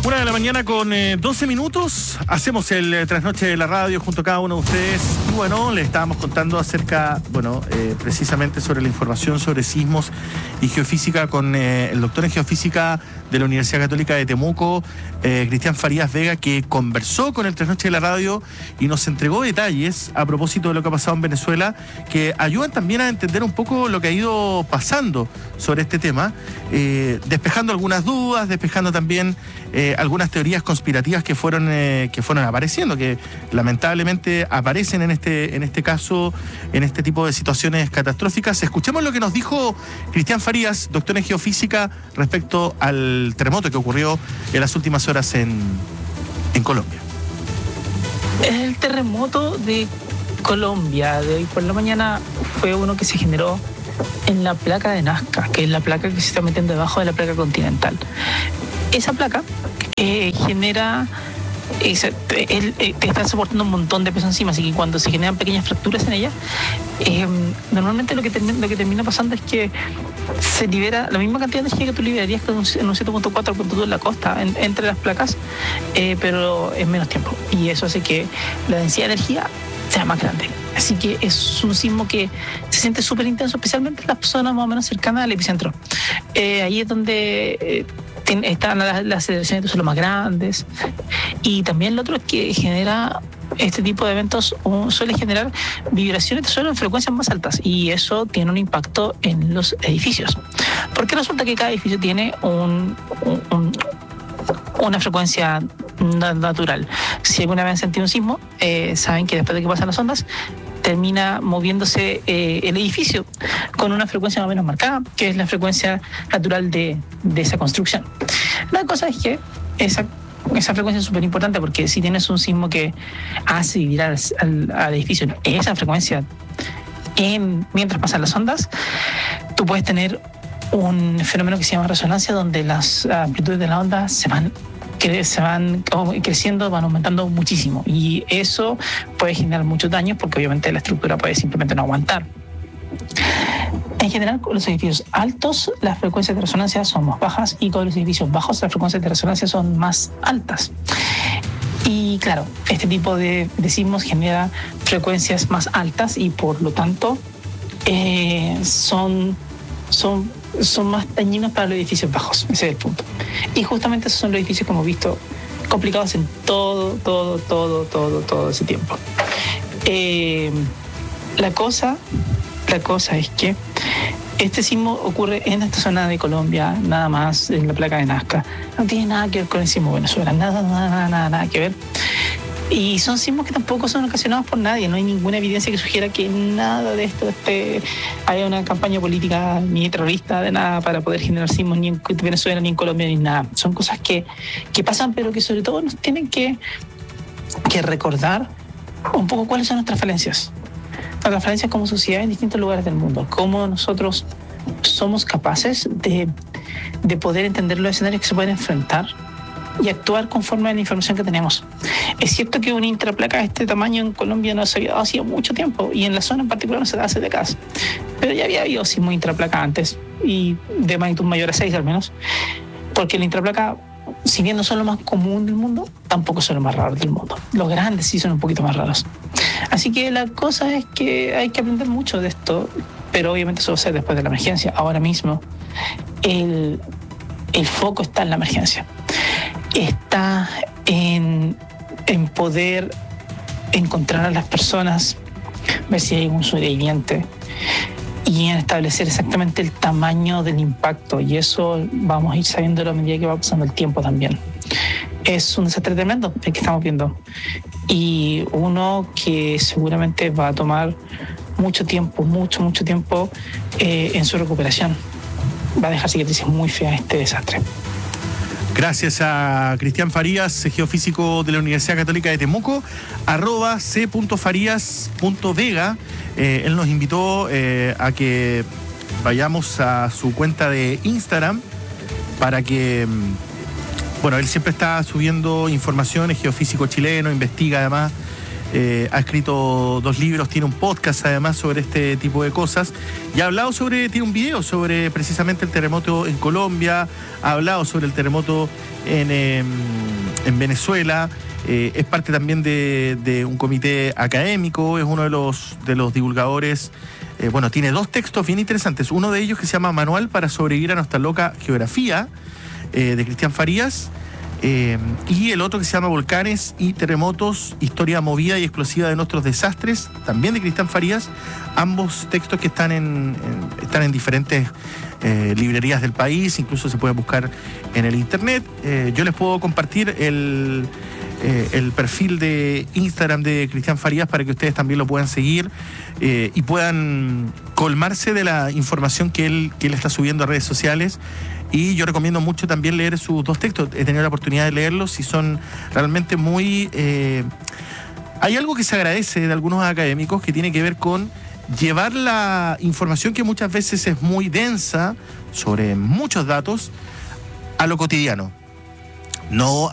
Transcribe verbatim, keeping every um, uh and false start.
Una de la mañana con eh, doce minutos, hacemos el eh, trasnoche de la radio junto a cada uno de ustedes. Y bueno, les estábamos contando acerca, bueno, eh, precisamente sobre la información sobre sismos y geofísica con eh, el doctor en geofísica de la Universidad Católica de Temuco, eh, Cristian Farías Vega, que conversó con el trasnoche de la radio y nos entregó detalles a propósito de lo que ha pasado en Venezuela, que ayudan también a entender un poco lo que ha ido pasando sobre este tema, eh, despejando algunas dudas, despejando también eh, algunas teorías conspirativas que fueron eh, que fueron apareciendo, que lamentablemente aparecen en este en este caso, en este tipo de situaciones catastróficas. Escuchemos lo que nos dijo Cristian Farías, doctor en geofísica, respecto al terremoto que ocurrió en las últimas horas en, en Colombia. El terremoto de Colombia de hoy por la mañana fue uno que se generó en la placa de Nazca, que es la placa que se está metiendo debajo de la placa continental. Esa placa eh, genera, eh, el, eh, te está soportando un montón de peso encima, así que cuando se generan pequeñas fracturas en ella, eh, normalmente lo que, termina, lo que termina pasando es que se libera la misma cantidad de energía que tú liberarías en un siete punto cuatro punto dos en la costa, en, entre las placas, eh, pero en menos tiempo. Y eso hace que la densidad de energía sea más grande. Así que es un sismo que se siente súper intenso, especialmente en las zonas más o menos cercanas al epicentro. Eh, ahí es donde eh, están las, las aceleraciones son los más grandes. Y también lo otro es que genera este tipo de eventos, um, suele generar vibraciones de suelo en frecuencias más altas, y eso tiene un impacto en los edificios. Porque resulta que cada edificio tiene un, un, un una frecuencia natural. Si alguna vez han sentido un sismo, eh, saben que después de que pasan las ondas, termina moviéndose eh, el edificio con una frecuencia más o menos marcada, que es la frecuencia natural de, de esa construcción. La cosa es que esa, esa frecuencia es súper importante, porque si tienes un sismo que hace vibrar al, al edificio esa frecuencia en, mientras pasan las ondas, tú puedes tener un fenómeno que se llama resonancia, donde las amplitudes de la onda se van que se van creciendo, van aumentando muchísimo, y eso puede generar muchos daños, porque obviamente la estructura puede simplemente no aguantar. En general, con los edificios altos las frecuencias de resonancia son más bajas, y con los edificios bajos las frecuencias de resonancia son más altas. Y claro, este tipo de, de sismos genera frecuencias más altas, y por lo tanto eh, son, son son más dañinos para los edificios bajos. Ese es el punto. Y justamente esos son los edificios que hemos visto complicados en todo, todo, todo, todo, todo ese tiempo. Eh, la cosa, la cosa es que este sismo ocurre en esta zona de Colombia, nada más, en la placa de Nazca. No tiene nada que ver con el sismo de Venezuela, nada, nada, nada, nada, nada que ver. Y son sismos que tampoco son ocasionados por nadie. No hay ninguna evidencia que sugiera que nada de esto este, haya una campaña política ni terrorista de nada para poder generar sismos ni en Venezuela, ni en Colombia, ni nada. Son cosas que, que pasan, pero que sobre todo nos tienen que, que recordar un poco cuáles son nuestras falencias. Nuestras falencias como sociedad en distintos lugares del mundo. Cómo nosotros somos capaces de, de poder entender los escenarios que se pueden enfrentar y actuar conforme a la información que tenemos. Es cierto que una intraplaca de este tamaño en Colombia no se había dado hacía mucho tiempo, y en la zona en particular no se da hace décadas, pero ya había habido sismos intraplaca antes, y de magnitud mayor a seis al menos, porque la intraplaca, si bien no son lo más común del mundo, tampoco son los más raros del mundo. Los grandes sí son un poquito más raros. Así que la cosa es que hay que aprender mucho de esto, pero obviamente eso va a ser después de la emergencia. Ahora mismo el, el foco está en la emergencia. Está en, en poder encontrar a las personas, ver si hay un sobreviviente, y en establecer exactamente el tamaño del impacto, y eso vamos a ir sabiéndolo a medida que va pasando el tiempo también. Es un desastre tremendo el que estamos viendo, y uno que seguramente va a tomar mucho tiempo, mucho, mucho tiempo eh, en su recuperación. Va a dejar cicatrices muy feas este desastre. Gracias a Cristian Farías, geofísico de la Universidad Católica de Temuco, arroba c punto farías punto vega. Eh, él nos invitó eh, a que vayamos a su cuenta de Instagram para que, bueno, él siempre está subiendo información, es geofísico chileno, investiga además eh, ha escrito dos libros, tiene un podcast además sobre este tipo de cosas, y ha hablado sobre, tiene un video sobre precisamente el terremoto en Colombia, ha hablado sobre el terremoto en, eh, en Venezuela. Eh, es parte también de, de un comité académico, es uno de los, de los divulgadores. Eh, bueno, tiene dos textos bien interesantes. Uno de ellos que se llama Manual para sobrevivir a nuestra loca geografía, eh, de Cristian Farías, eh, y el otro que se llama Volcanes y Terremotos, historia movida y explosiva de nuestros desastres, también de Cristian Farías. Ambos textos que están en, en, están en diferentes eh, librerías del país, incluso se pueden buscar en el internet. Eh, yo les puedo compartir el... Eh, el perfil de Instagram de Cristian Farías para que ustedes también lo puedan seguir eh, y puedan colmarse de la información que él, que él está subiendo a redes sociales. Y yo recomiendo mucho también leer sus dos textos. He tenido la oportunidad de leerlos y son realmente muy... Eh, hay algo que se agradece de algunos académicos que tiene que ver con llevar la información que muchas veces es muy densa sobre muchos datos a lo cotidiano. No